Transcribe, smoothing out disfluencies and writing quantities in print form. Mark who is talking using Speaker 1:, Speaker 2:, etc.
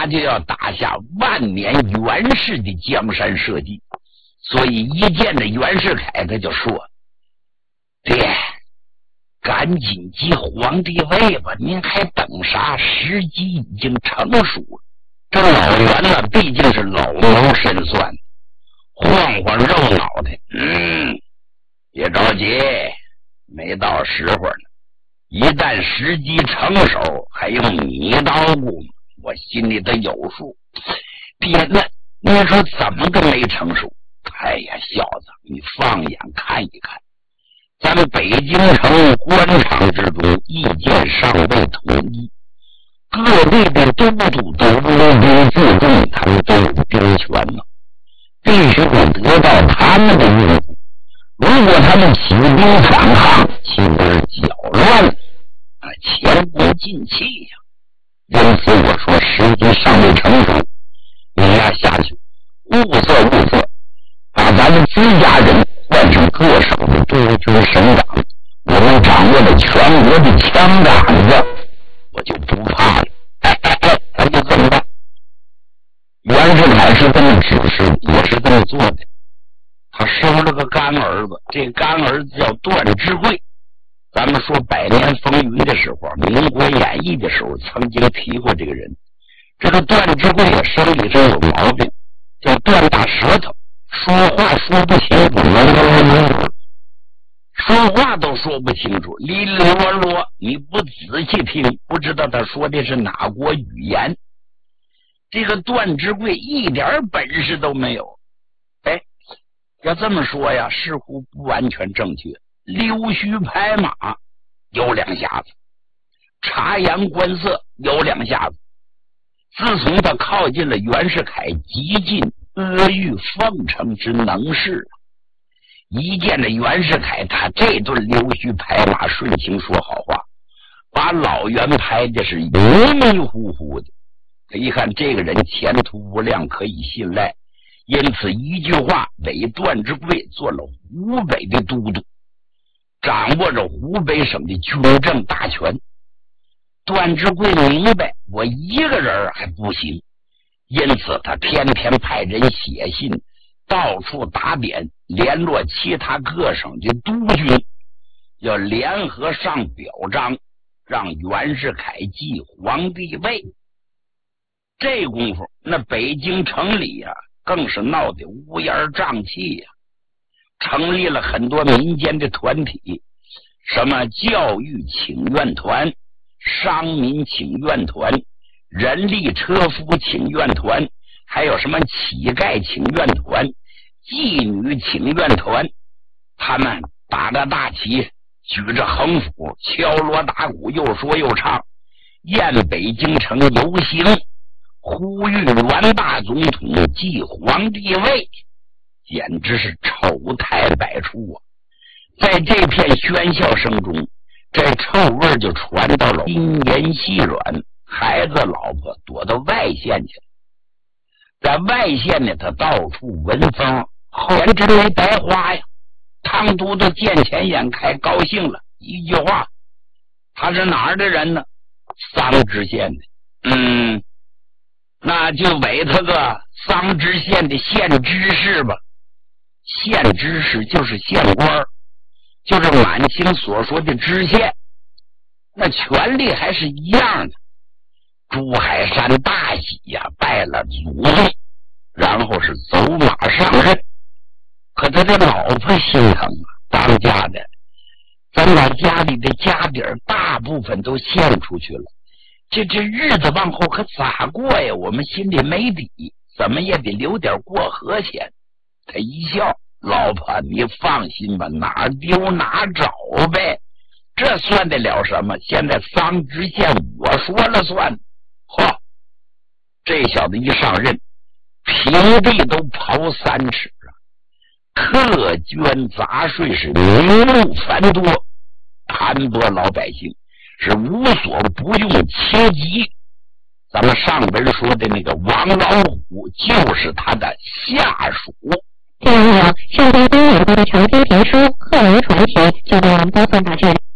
Speaker 1: 就要打下万年袁氏的江山社稷。所以一见着袁世凯，他就说：“爹，赶紧继皇帝位吧，您还等啥？时机已经成熟了。”这老袁呢，毕竟是老谋深算，晃晃肉脑袋，别着急，没到时候呢。一旦时机成熟，还用你捣鼓吗？我心里头有数。爹，那你说怎么个没成熟？哎呀，小子，你放眼看一看，咱们北京城官场之中，意见尚未统一，各地的都督都如兵自重，他们都有兵权了，必须得得到他们的拥护。如果他们起兵反抗，岂不是搅乱前功尽弃呀？因此我说时机尚未成熟，你呀下去物色，把咱们自家人换成各省的督军省长，我们掌握了全国的枪杆子，我就不怕了。咱就这么办。袁世凯是这么指示，也是这么做的。他生了个干儿子，这干儿子叫段芝贵。咱们说百年风云的时候，民国演义的时候曾经提过这个人。这个段芝贵也生理上有毛病，叫段大舌头，说话说不清楚，说话都说不清楚，哩哩啰啰，你不仔细听，不知道他说的是哪国语言。这个段芝贵一点本事都没有。要这么说呀，似乎不完全正确。溜须拍马有两下子，察言观色有两下子。自从他靠近了袁世凯，极尽阿谀奉承之能事，一见着袁世凯，他这顿溜须拍马，顺情说好话，把老袁拍的是迷迷糊糊的。他一看这个人前途无量，可以信赖，因此一句话委段芝贵做了湖北的都督，掌握着湖北省的军政大权。段芝贵明白我一个人还不行，因此他天天派人写信到处打点，联络其他各省的督军，要联合上表彰，让袁世凯继皇帝位。这功夫那北京城里更是闹得乌烟瘴气呀，成立了很多民间的团体，什么教育请愿团、商民请愿团、人力车夫请愿团，还有什么乞丐请愿团、妓女请愿团。他们打着大旗，举着横幅，敲锣打鼓，又说又唱，沿北京城游行，呼吁袁大总统继皇帝位，简直是丑态百出啊！在这片喧嚣声中，这臭味就传到了阴言细软，孩子老婆躲到外县去了。在外县呢，他到处闻风，后人真没白花呀。汤都督见钱眼开，高兴了，一句话，他是哪儿的人呢？桑植县的。那就委他个桑植县的县知事吧。县知事就是县官，就是满清所说的知县，那权力还是一样的。珠海山大喜拜了祖宗，然后是走马上任。可他的老婆心疼当家的，咱把家里的家底儿大部分都献出去了，这日子往后可咋过呀？我们心里没底，怎么也得留点过河钱。他一笑，老婆你放心吧，哪丢哪找呗，这算得了什么？现在桑植县我说了算。这小子一上任，平地都刨3尺课捐杂税是名目繁多，盘剥老百姓是无所不用其极。咱们上文说的那个王老虎就是他的下属。
Speaker 2: 听众朋友，上周公演过的长篇评书《贺龙传奇》就为我们播送到这里。